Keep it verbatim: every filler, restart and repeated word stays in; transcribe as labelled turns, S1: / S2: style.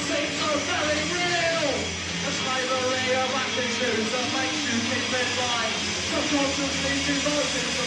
S1: seems so very real. A slavery of attitudes that makes you keep in line. Subconsciously devoted to